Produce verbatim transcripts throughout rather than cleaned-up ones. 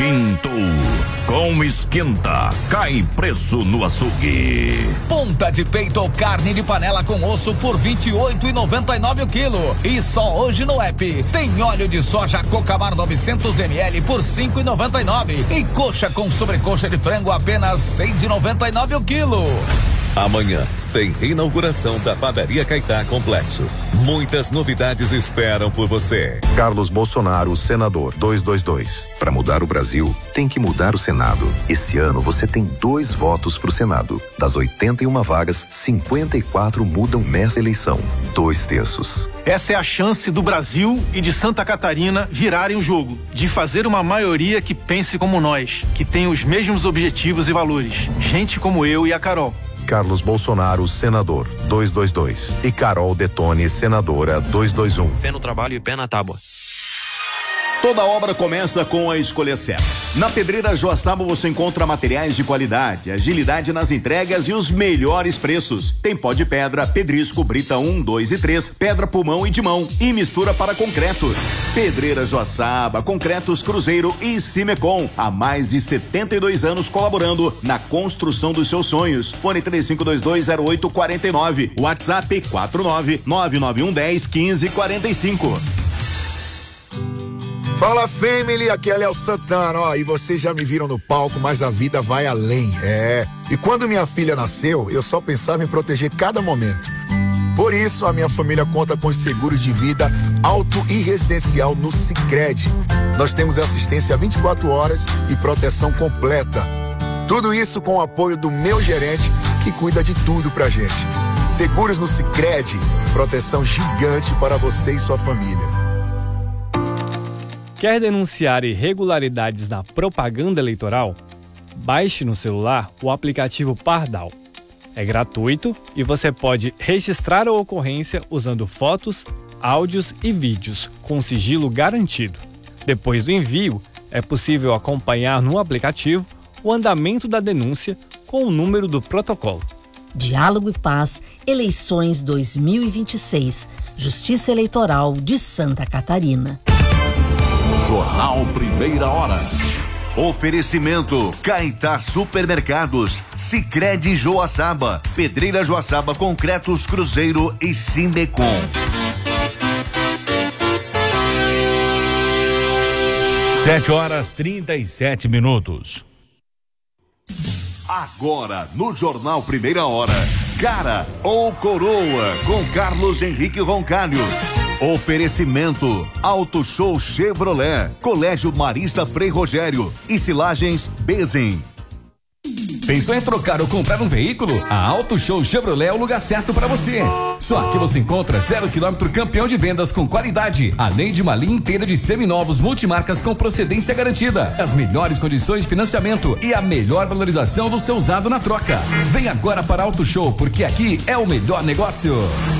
Pinto. Com esquenta, cai preço no açougue. Ponta de peito ou carne de panela com osso por vinte e oito reais e noventa e nove centavos o quilo. E só hoje no app tem óleo de soja Cocamar novecentos mililitros por cinco reais e noventa e nove centavos. E coxa com sobrecoxa de frango apenas seis reais e noventa e nove centavos o quilo. Amanhã tem inauguração da Padaria Caetá Complexo. Muitas novidades esperam por você. Carlos Bolsonaro, senador, duzentos e vinte e dois. Para mudar o Brasil, tem que mudar o Senado. Esse ano você tem dois votos para o Senado. Das oitenta e uma vagas, cinquenta e quatro mudam nessa eleição. Dois terços. Essa é a chance do Brasil e de Santa Catarina virarem o jogo, de fazer uma maioria que pense como nós, que tenha os mesmos objetivos e valores. Gente como eu e a Carol. Carlos Bolsonaro, senador, duzentos e vinte e dois. E Carol Detone, senadora, duzentos e vinte e um. Fé no trabalho e pé na tábua. Toda obra começa com a escolha certa. Na Pedreira Joaçaba você encontra materiais de qualidade, agilidade nas entregas e os melhores preços. Tem pó de pedra, pedrisco, brita um, dois e três, pedra pulmão e de mão e mistura para concreto. Pedreira Joaçaba, Concretos Cruzeiro e Cimecom. Há mais de setenta e dois anos colaborando na construção dos seus sonhos. Fone três cinco dois dois zero oito quatro nove. WhatsApp quatro nove nove nove um um zero um cinco quatro cinco. Fala, family, aqui é Léo Santana, ó, e vocês já me viram no palco, mas a vida vai além, é. E quando minha filha nasceu, eu só pensava em proteger cada momento. Por isso, a minha família conta com seguro de vida auto e residencial no Sicredi. Nós temos assistência vinte e quatro horas e proteção completa. Tudo isso com o apoio do meu gerente, que cuida de tudo pra gente. Seguros no Sicredi, proteção gigante para você e sua família. Quer denunciar irregularidades na propaganda eleitoral? Baixe no celular o aplicativo Pardal. É gratuito e você pode registrar a ocorrência usando fotos, áudios e vídeos com sigilo garantido. Depois do envio, é possível acompanhar no aplicativo o andamento da denúncia com o número do protocolo. Diálogo e Paz, eleições dois mil e vinte e seis, Justiça Eleitoral de Santa Catarina. Jornal Primeira Hora. Oferecimento Caetá Supermercados, Sicredi Joaçaba, Pedreira Joaçaba, Concretos Cruzeiro e Cimecom. Sete horas trinta e sete minutos. Agora no Jornal Primeira Hora, Cara ou Coroa com Carlos Henrique Roncalho. Oferecimento Auto Show Chevrolet, Colégio Marista Frei Rogério e Silagens Bezen. Pensou em trocar ou comprar um veículo? A Auto Show Chevrolet é o lugar certo para você. Só aqui você encontra zero quilômetro campeão de vendas com qualidade, além de uma linha inteira de seminovos multimarcas com procedência garantida, as melhores condições de financiamento e a melhor valorização do seu usado na troca. Vem agora para a Auto Show, porque aqui é o melhor negócio.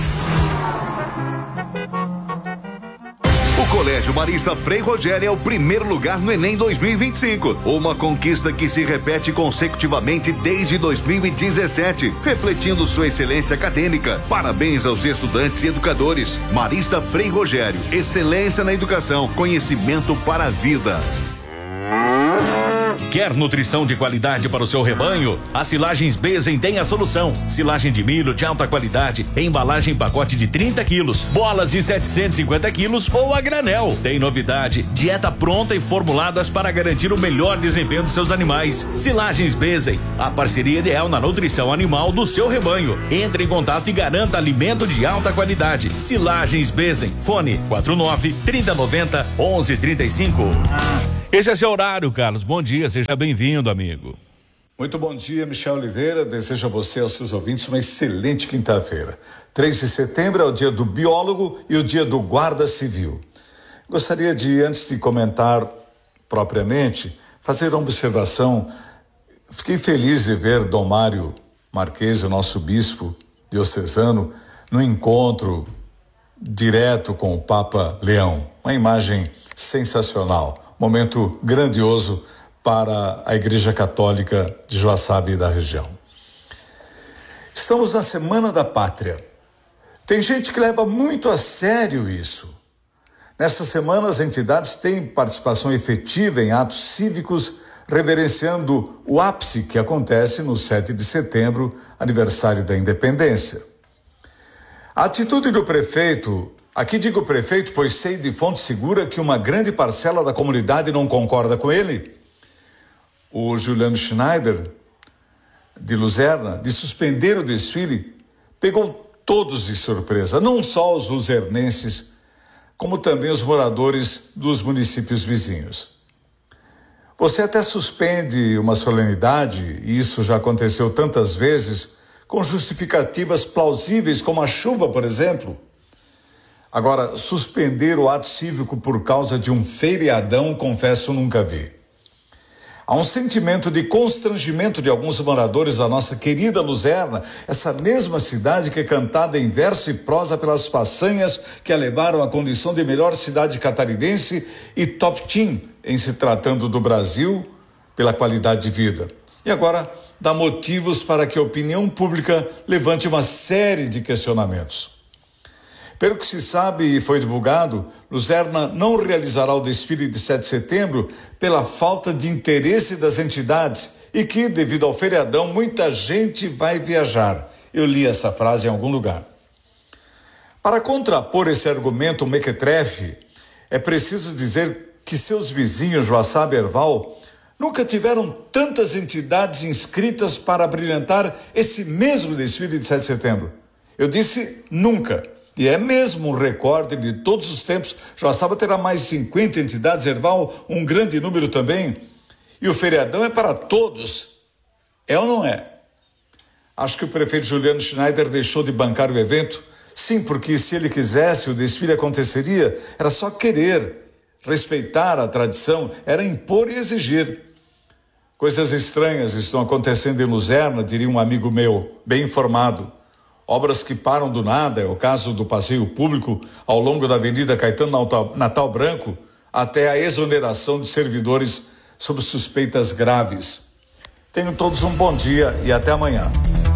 O Colégio Marista Frei Rogério é o primeiro lugar no Enem dois mil e vinte e cinco. Uma conquista que se repete consecutivamente desde dois mil e dezessete, refletindo sua excelência acadêmica. Parabéns aos estudantes e educadores. Marista Frei Rogério, excelência na educação, conhecimento para a vida. Quer nutrição de qualidade para o seu rebanho? A Silagens Bezen tem a solução. Silagem de milho de alta qualidade, embalagem em pacote de trinta quilos, bolas de setecentos e cinquenta quilos ou a granel. Tem novidade, dieta pronta e formuladas para garantir o melhor desempenho dos seus animais. Silagens Bezen, a parceria ideal na nutrição animal do seu rebanho. Entre em contato e garanta alimento de alta qualidade. Silagens Bezen, fone quatro nove, trinta, noventa, onze, trinta e cinco. Esse é seu horário, Carlos. Bom dia, seja bem-vindo, amigo. Muito bom dia, Michel Oliveira. Desejo a você e aos seus ouvintes uma excelente quinta-feira. três de setembro é o dia do biólogo e o dia do guarda civil. Gostaria de, antes de comentar propriamente, fazer uma observação. Fiquei feliz de ver Dom Mário Marques, o nosso bispo diocesano, no encontro direto com o Papa Leão. Uma imagem sensacional. Momento grandioso para a Igreja Católica de Joaçaba e da região. Estamos na Semana da Pátria. Tem gente que leva muito a sério isso. Nesta semana, as entidades têm participação efetiva em atos cívicos, reverenciando o ápice que acontece no sete de setembro, aniversário da independência. A atitude do prefeito, aqui digo prefeito, pois sei de fonte segura que uma grande parcela da comunidade não concorda com ele. O Juliano Schneider, de Luzerna, de suspender o desfile, pegou todos de surpresa, não só os luzernenses, como também os moradores dos municípios vizinhos. Você até suspende uma solenidade, e isso já aconteceu tantas vezes, com justificativas plausíveis, como a chuva, por exemplo. Agora, suspender o ato cívico por causa de um feriadão, confesso, nunca vi. Há um sentimento de constrangimento de alguns moradores da nossa querida Luzerna, essa mesma cidade que é cantada em verso e prosa pelas façanhas que a levaram à condição de melhor cidade catarinense e top team em se tratando do Brasil pela qualidade de vida. E agora dá motivos para que a opinião pública levante uma série de questionamentos. Pelo que se sabe e foi divulgado, Luzerna não realizará o desfile de sete de setembro pela falta de interesse das entidades e que, devido ao feriadão, muita gente vai viajar. Eu li essa frase em algum lugar. Para contrapor esse argumento mequetrefe, é preciso dizer que seus vizinhos, Joaçaba e Erval, nunca tiveram tantas entidades inscritas para brilhantar esse mesmo desfile de sete de setembro. Eu disse nunca. E é mesmo um recorde de todos os tempos. Joaçaba terá mais de cinquenta entidades, Erval um grande número também. E o feriadão é para todos. É ou não é? Acho que o prefeito Juliano Schneider deixou de bancar o evento. Sim, porque se ele quisesse, o desfile aconteceria. Era só querer, respeitar a tradição, era impor e exigir. Coisas estranhas estão acontecendo em Luzerna, diria um amigo meu, bem informado. Obras que param do nada, é o caso do passeio público ao longo da Avenida Caetano Natal Branco, até a exoneração de servidores sob suspeitas graves. Tenham todos um bom dia e até amanhã.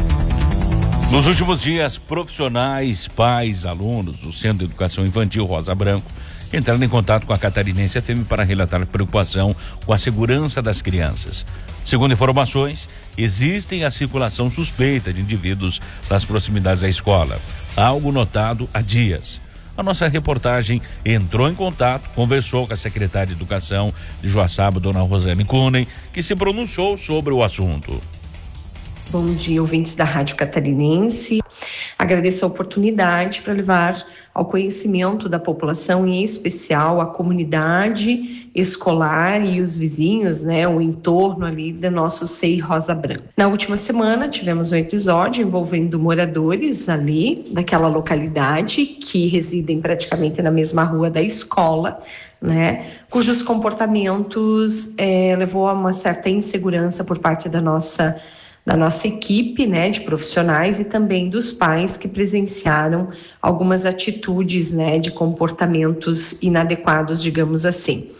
Nos últimos dias, profissionais, pais, alunos do Centro de Educação Infantil Rosa Branco entraram em contato com a Catarinense F M para relatar preocupação com a segurança das crianças. Segundo informações, existem a circulação suspeita de indivíduos nas proximidades da escola, algo notado há dias. A nossa reportagem entrou em contato, conversou com a secretária de Educação de Joaçaba, dona Rosane Cunha, que se pronunciou sobre o assunto. Bom dia, ouvintes da Rádio Catarinense. Agradeço a oportunidade para levar ao conhecimento da população, em especial a comunidade escolar e os vizinhos, né, o entorno ali do nosso C I Rosa Branca. Na última semana tivemos um episódio envolvendo moradores ali daquela localidade que residem praticamente na mesma rua da escola, né, cujos comportamentos eh, levou a uma certa insegurança por parte da nossa da nossa equipe, né, de profissionais e também dos pais que presenciaram algumas atitudes, né, de comportamentos inadequados, digamos assim.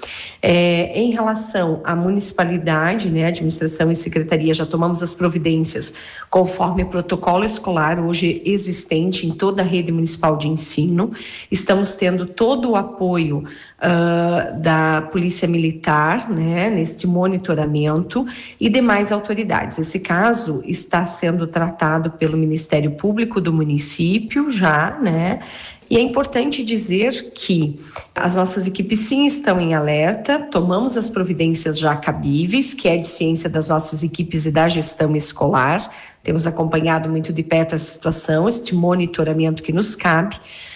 É, em relação à municipalidade, né, administração e secretaria, já tomamos as providências conforme o protocolo escolar hoje existente em toda a rede municipal de ensino. Estamos tendo todo o apoio uh, da Polícia Militar, né, neste monitoramento e demais autoridades. Esse caso está sendo tratado pelo Ministério Público do município já, né? E é importante dizer que as nossas equipes sim estão em alerta, tomamos as providências já cabíveis, que é de ciência das nossas equipes e da gestão escolar, temos acompanhado muito de perto a situação, este monitoramento que nos cabe,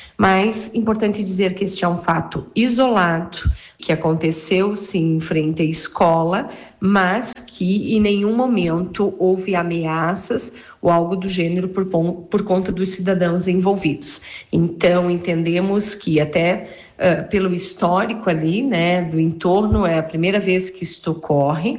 mas importante dizer que este é um fato isolado, que aconteceu sim em frente à escola, mas que em nenhum momento houve ameaças ou algo do gênero por, por conta dos cidadãos envolvidos. Então, entendemos que até uh, pelo histórico ali, né, do entorno, é a primeira vez que isto ocorre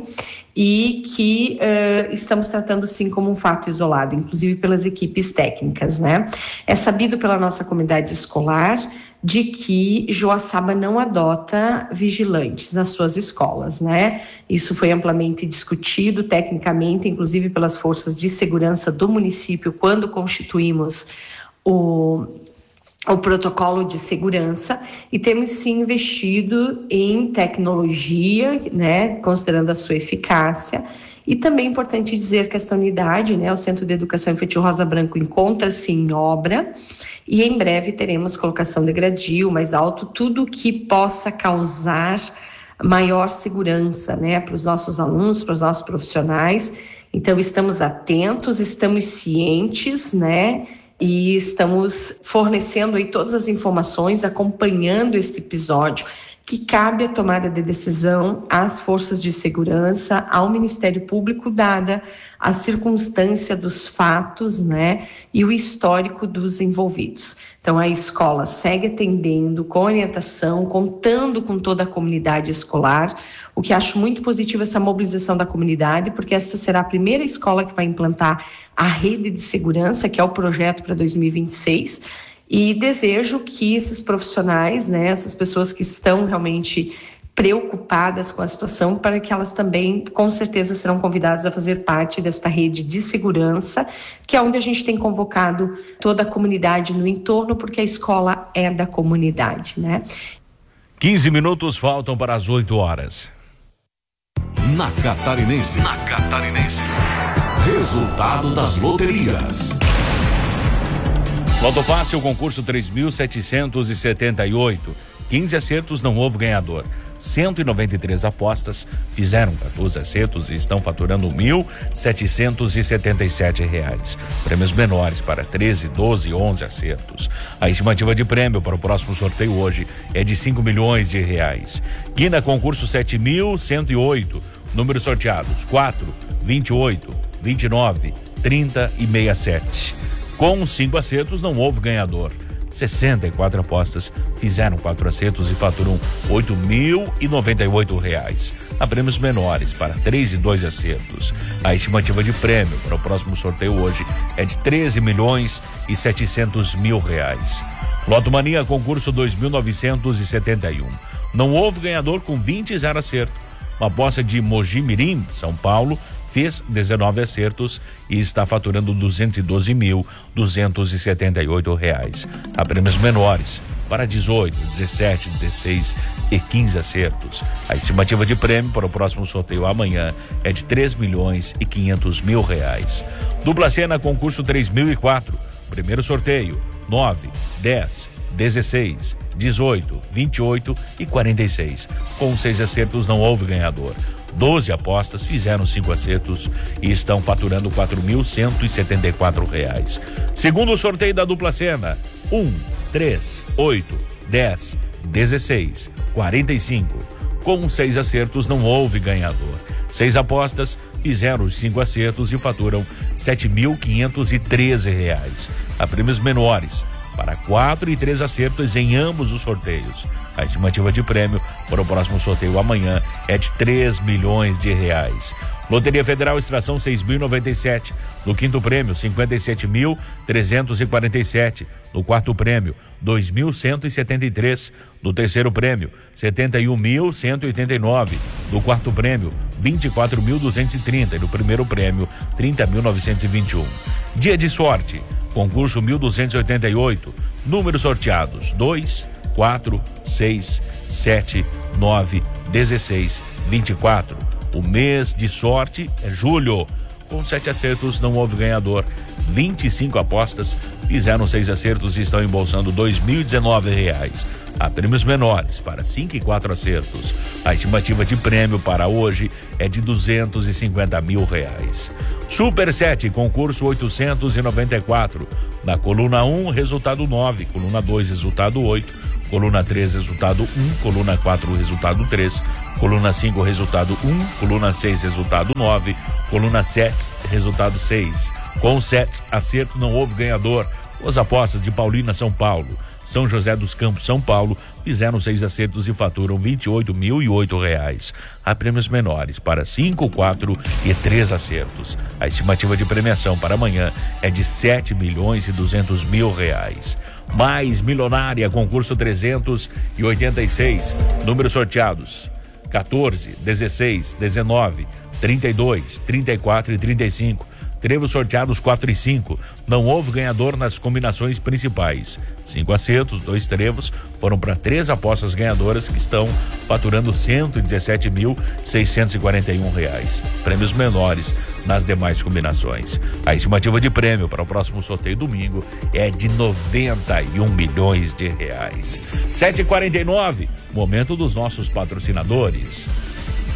e que uh, estamos tratando sim como um fato isolado, inclusive pelas equipes técnicas, né? É sabido pela nossa comunidade escolar de que Joaçaba não adota vigilantes nas suas escolas, né? Isso foi amplamente discutido tecnicamente, inclusive pelas forças de segurança do município, quando constituímos o, o protocolo de segurança e temos sim investido em tecnologia, né, considerando a sua eficácia. E também é importante dizer que esta unidade, né, o Centro de Educação Infantil Rosa Branco, encontra-se em obra e em breve teremos colocação de gradil mais alto, tudo que possa causar maior segurança, né, para os nossos alunos, para os nossos profissionais. Então estamos atentos, estamos cientes, né, e estamos fornecendo aí todas as informações, acompanhando este episódio, que cabe a tomada de decisão às forças de segurança, ao Ministério Público, dada a circunstância dos fatos, né, e o histórico dos envolvidos. Então, a escola segue atendendo com orientação, contando com toda a comunidade escolar, o que acho muito positivo essa mobilização da comunidade, porque esta será a primeira escola que vai implantar a rede de segurança, que é o projeto para dois mil e vinte e seis, e desejo que esses profissionais, né, essas pessoas que estão realmente preocupadas com a situação, para que elas também, com certeza, serão convidadas a fazer parte desta rede de segurança, que é onde a gente tem convocado toda a comunidade no entorno, porque a escola é da comunidade, né? quinze minutos faltam para as oito horas. Na Catarinense. Na Catarinense. Resultado das loterias. Loto Fácil, concurso três mil setecentos e setenta e oito. quinze acertos, não houve ganhador. cento e noventa e três apostas, fizeram quatorze acertos e estão faturando mil setecentos e setenta e sete reais. Prêmios menores para treze, doze e onze acertos. A estimativa de prêmio para o próximo sorteio hoje é de cinco milhões de reais. Guina, concurso sete mil cento e oito. Números sorteados: quatro, vinte e oito, vinte e nove, trinta e sessenta e sete. Com cinco acertos, não houve ganhador. sessenta e quatro apostas, fizeram quatro acertos e faturam oito mil e noventa e oito reais. Há prêmios menores para três e dois acertos. A estimativa de prêmio para o próximo sorteio hoje é de treze milhões e setecentos mil reais. Loto Mania, concurso dois mil novecentos e setenta e um. Não houve ganhador com vinte e zero acerto. Uma aposta de Mogi Mirim, São Paulo, fez dezenove acertos e está faturando duzentos e doze mil, duzentos e setenta e oito reais. Há prêmios menores para dezoito, dezessete, dezesseis e quinze acertos. A estimativa de prêmio para o próximo sorteio amanhã é de três milhões e quinhentos mil reais. Dupla Sena, concurso três mil e quatro. Primeiro sorteio: nove, dez, dezesseis, dezoito, vinte e oito e quarenta e seis. Com seis acertos, não houve ganhador. doze apostas, fizeram cinco acertos e estão faturando quatro mil cento e setenta e quatro reais. Segundo sorteio da Dupla Sena: um, três, oito, dez, dezesseis, quarenta e cinco. Com seis acertos, não houve ganhador. Seis apostas, fizeram os cinco acertos e faturam sete mil quinhentos e treze reais. Há prêmios menores para quatro e três acertos em ambos os sorteios. A estimativa de prêmio para o próximo sorteio amanhã é de três milhões de reais. Loteria Federal, extração seis mil e noventa e sete. No quinto prêmio, cinquenta e sete mil trezentos e quarenta e sete. No quarto prêmio, dois mil cento e setenta e três. No terceiro prêmio, setenta e um mil cento e oitenta e nove. No quarto prêmio, vinte e quatro mil duzentos e trinta. E no primeiro prêmio, trinta mil novecentos e vinte e um. Dia de sorte, concurso mil duzentos e oitenta e oito. Números sorteados: dois, quatro, seis, sete, nove, dezesseis, vinte e quatro. O mês de sorte é julho. Com sete acertos, não houve ganhador. vinte e cinco apostas, fizeram seis acertos e estão embolsando dois mil e dezenove reais. Há prêmios menores para cinco e quatro acertos. A estimativa de prêmio para hoje é de duzentos e cinquenta mil reais. Super sete, concurso oitocentos e noventa e quatro. Na coluna um, resultado nove. Coluna dois, resultado oito. Coluna três, resultado um. Coluna quatro, resultado três. Coluna cinco, resultado um. Coluna seis, resultado nove. Coluna sete, resultado seis. Com sete acertos, não houve ganhador. As apostas de Paulina, São Paulo, São José dos Campos, São Paulo, fizeram seis acertos e faturam vinte e oito mil e oito reais. Há prêmios menores para cinco, quatro e três acertos. A estimativa de premiação para amanhã é de sete milhões e duzentos mil reais. Mais milionária, concurso trezentos e oitenta e seis. Números sorteados: quatorze, dezesseis, dezenove, trinta e dois, trinta e quatro e trinta e cinco. Trevos sorteados quatro e cinco. Não houve ganhador nas combinações principais. Cinco acertos, dois trevos foram para três apostas ganhadoras que estão faturando cento e dezessete mil, seiscentos e quarenta e um reais. Prêmios menores nas demais combinações. A estimativa de prêmio para o próximo sorteio domingo é de noventa e um milhões de reais. sete e quarenta e nove, momento dos nossos patrocinadores.